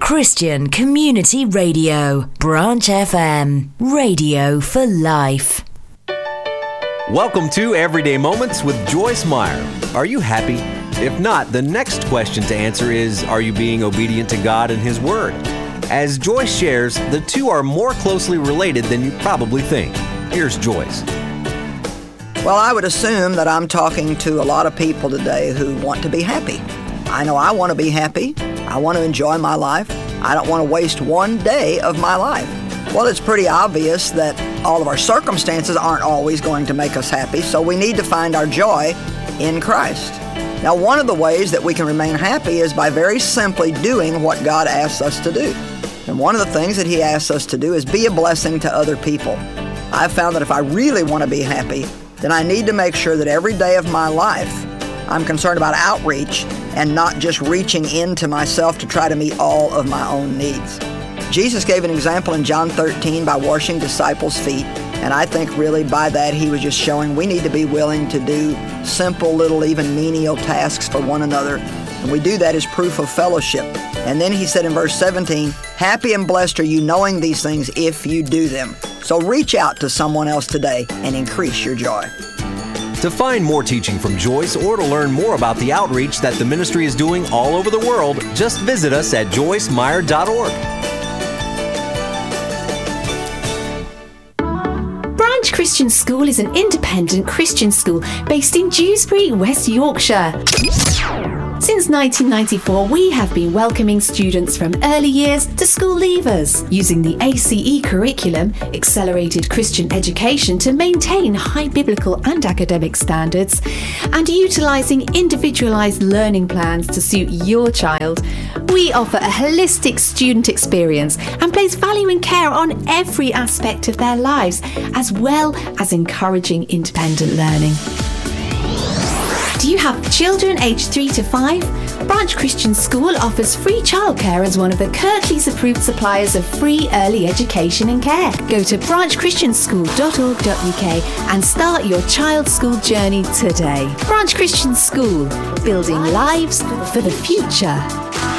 Christian Community Radio, Branch FM, radio for life. Welcome to Everyday Moments with Joyce Meyer. Are you happy? If not, the next question to answer is, are you being obedient to God and His Word? As Joyce shares, the two are more closely related than you probably think. Here's Joyce. Well, I would assume that I'm talking to a lot of people today who want to be happy. I know I want to be happy. I want to enjoy my life. I don't want to waste one day of my life. Well, it's pretty obvious that all of our circumstances aren't always going to make us happy, so we need to find our joy in Christ. Now, one of the ways that we can remain happy is by very simply doing what God asks us to do. And one of the things that He asks us to do is be a blessing to other people. I've found that if I really want to be happy, then I need to make sure that every day of my life I'm concerned about outreach and not just reaching into myself to try to meet all of my own needs. Jesus gave an example in John 13 by washing disciples' feet, and I think really by that He was just showing we need to be willing to do simple little, even menial tasks for one another, and we do that as proof of fellowship. And then He said in verse 17, "Happy and blessed are you knowing these things if you do them." So reach out to someone else today and increase your joy. To find more teaching from Joyce or to learn more about the outreach that the ministry is doing all over the world, just visit us at joycemeyer.org. Branch Christian School is an independent Christian school based in Dewsbury, West Yorkshire. Since 1994, we have been welcoming students from early years to school leavers, using the ACE curriculum, Accelerated Christian Education, to maintain high biblical and academic standards, and utilising individualised learning plans to suit your child. We offer a holistic student experience and place value and care on every aspect of their lives, as well as encouraging independent learning. Do you have children aged 3 to 5? Branch Christian School offers free childcare as one of the Kirklees approved suppliers of free early education and care. Go to branchchristianschool.org.uk and start your child's school journey today. Branch Christian School, building lives for the future.